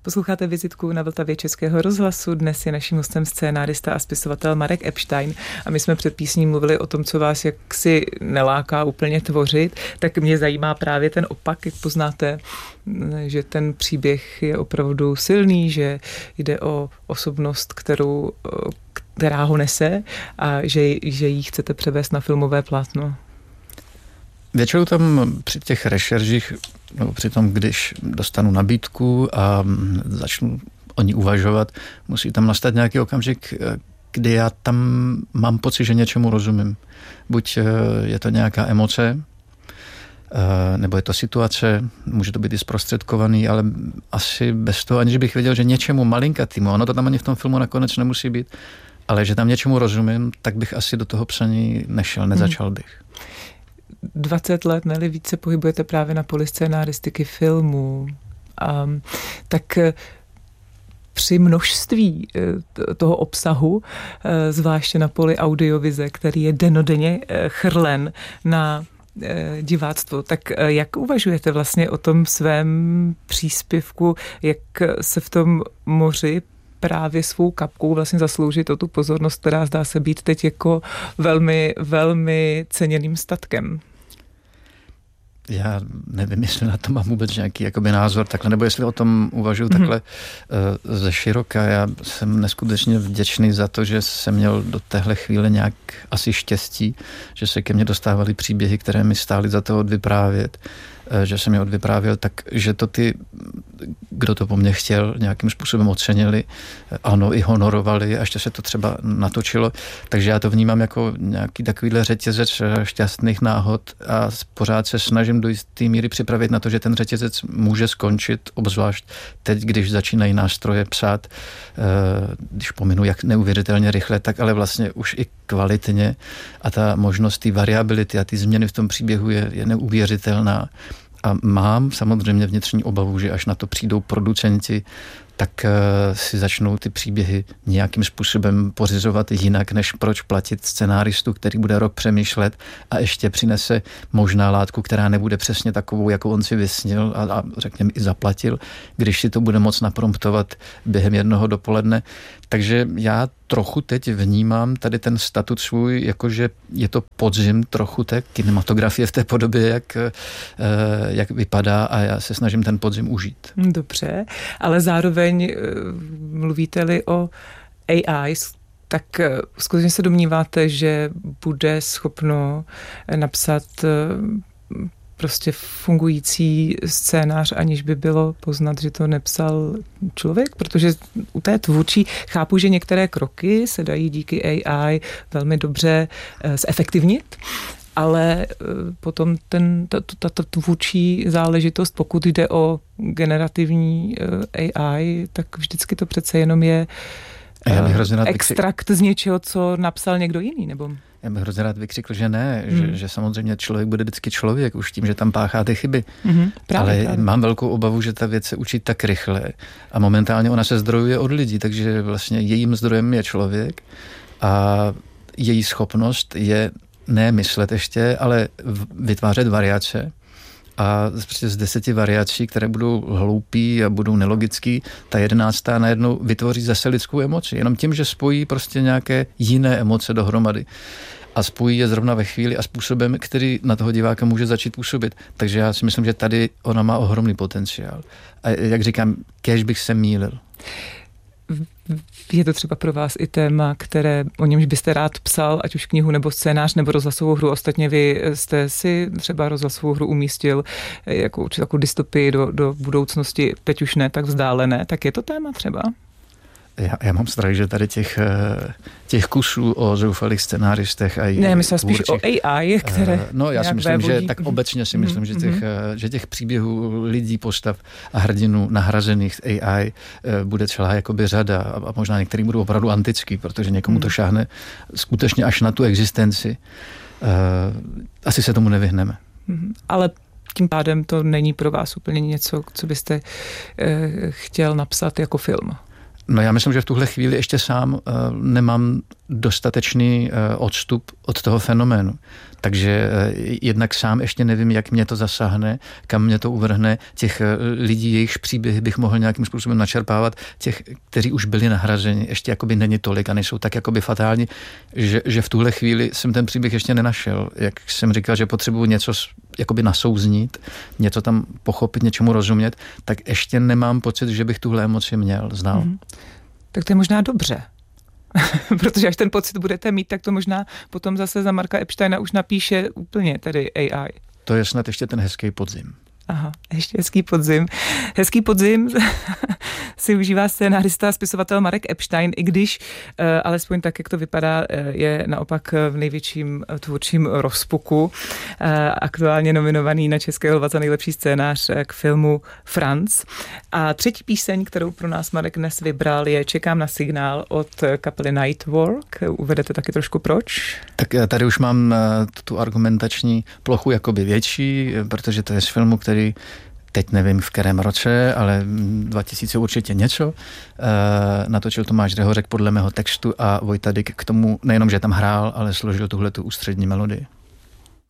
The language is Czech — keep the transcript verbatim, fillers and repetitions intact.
Posloucháte vizitku na Vltavě Českého rozhlasu. Dnes je naším hostem scénárista a spisovatel Marek Epstein a my jsme před písní mluvili o tom, co vás jaksi neláká úplně tvořit. Tak mě zajímá právě ten opak, jak poznáte, že ten příběh je opravdu silný, že jde o osobnost, kterou, která ho nese a že, že ji chcete převést na filmové plátno. Většinou tam při těch rešeržích, nebo při tom, když dostanu nabídku a začnu o ní uvažovat, musí tam nastat nějaký okamžik, kdy já tam mám pocit, že něčemu rozumím. Buď je to nějaká emoce, nebo je to situace, může to být i zprostředkovaný, ale asi bez toho, aniž bych věděl, že něčemu malinkatýmu, ono to tam ani v tom filmu nakonec nemusí být, ale že tam něčemu rozumím, tak bych asi do toho psaní nešel, nezačal bych. dvacet let, ne-li více pohybujete právě na poli scénáristiky filmů. Um, tak při množství toho obsahu, zvláště na poli audiovize, který je dennodenně chrlen na diváctvo, tak jak uvažujete vlastně o tom svém příspěvku, jak se v tom moři právě svou kapkou vlastně zasloužit o tu pozornost, která zdá se být teď jako velmi, velmi ceněným statkem? Já nevím, jestli na to mám vůbec nějaký jakoby názor takhle, nebo jestli o tom uvažuji mm-hmm. takhle uh, ze široka. Já jsem neskutečně vděčný za to, že jsem měl do téhle chvíle nějak asi štěstí, že se ke mně dostávaly příběhy, které mi stály za to odvyprávět, uh, že jsem je odvyprávěl, tak že to ty, kdo to po mně chtěl, nějakým způsobem ocenili, ano, i honorovali a ještě se to třeba natočilo. Takže já to vnímám jako nějaký takovýhle řetězec šťastných náhod a pořád se snažím do jisté míry připravit na to, že ten řetězec může skončit, obzvlášť teď, když začínají nástroje psát, když pominu, jak neuvěřitelně rychle, tak ale vlastně už i kvalitně a ta možnost té variability a ty změny v tom příběhu je, je neuvěřitelná. A mám samozřejmě vnitřní obavu, že až na to přijdou producenti, tak si začnou ty příběhy nějakým způsobem pořizovat jinak, než proč platit scenáristu, který bude rok přemýšlet a ještě přinese možná látku, která nebude přesně takovou, jakou on si vysnil a, a řekněme i zaplatil, když si to bude moc napromptovat během jednoho dopoledne. Takže já trochu teď vnímám tady ten statut svůj, jakože je to podzim trochu té kinematografie v té podobě, jak, jak vypadá a já se snažím ten podzim užít. Dobře, ale zároveň mluvíte-li o A I, tak skutečně se domníváte, že bude schopno napsat prostě fungující scénář, aniž by bylo poznat, že to nepsal člověk, protože u té tvůrčí chápu, že některé kroky se dají díky A I velmi dobře zefektivnit, ale potom ten, ta, ta, ta tvůrčí záležitost, pokud jde o generativní A I, tak vždycky to přece jenom je extrakt z něčeho, co napsal někdo jiný, nebo... Já bych hrozně rád vykřikl, že ne, hmm. že, že samozřejmě člověk bude vždycky člověk, už tím, že tam páchá ty chyby. Hmm, právě, ale právě. Mám velkou obavu, že ta věc se učí tak rychle a momentálně ona se zdrojuje od lidí, takže vlastně jejím zdrojem je člověk a její schopnost je ne myslet ještě, ale vytvářet variace. A prostě z deseti variací, které budou hloupý a budou nelogický, ta jedenáctá najednou vytvoří zase lidskou emoci. Jenom tím, že spojí prostě nějaké jiné emoce dohromady. A spojí je zrovna ve chvíli a způsobem, který na toho diváka může začít působit. Takže já si myslím, že tady ona má ohromný potenciál. A jak říkám, kéž bych se mýlil. Je to třeba pro vás i téma, které, o němž byste rád psal, ať už knihu nebo scénář nebo rozhlasovou hru. Ostatně vy jste si třeba rozhlasovou hru umístil jako určitou dystopii do, do budoucnosti, teď už ne tak vzdálené. Tak je to téma třeba? Já, já mám strach, že tady těch, těch kusů o zoufalých scenáristech a ne, myslím spíš o A I, které no já si myslím, že tak obecně si myslím, mm-hmm. že, těch, že těch příběhů lidí, postav a hrdinů nahrazených A I bude celá jakoby řada a možná některý budou opravdu antický, protože někomu to šáhne skutečně až na tu existenci. Asi se tomu nevyhneme. Mm-hmm. Ale tím pádem to není pro vás úplně něco, co byste chtěl napsat jako film. No já myslím, že v tuhle chvíli ještě sám uh, nemám dostatečný odstup od toho fenoménu. Takže jednak sám ještě nevím, jak mě to zasáhne, kam mě to uvrhne. Těch lidí, jejichž příběhy bych mohl nějakým způsobem načerpávat, těch, kteří už byli nahrazeni, ještě jakoby není tolik a nejsou tak jakoby fatální, že, že v tuhle chvíli jsem ten příběh ještě nenašel. Jak jsem říkal, že potřebuji něco jakoby nasouznít, něco tam pochopit, něčemu rozumět, tak ještě nemám pocit, že bych tuhle emoci měl, znal. Hmm. Tak to je možná dobře. Protože až ten pocit budete mít, tak to možná potom zase za Marka Epsteina už napíše úplně tedy A I. To je snad ještě ten hezký podzim. Aha, ještě hezký podzim. Hezký podzim si užívá scénárista a spisovatel Marek Epstein, i když, alespoň tak, jak to vypadá, je naopak v největším tvůrčím rozpuku. Aktuálně nominovaný na Českého lva za nejlepší scénář k filmu Franz. A třetí píseň, kterou pro nás Marek dnes vybral, je Čekám na signál od kapely Nightwork. Uvedete taky trošku proč? Tak tady už mám tu argumentační plochu jakoby větší, protože to je z filmu, který teď nevím v kterém roce, ale dva tisíce určitě něco. E, natočil Tomáš Řehořek podle mého textu a Vojta Dyk k tomu nejenom, že tam hrál, ale složil tuhletu ústřední melodii.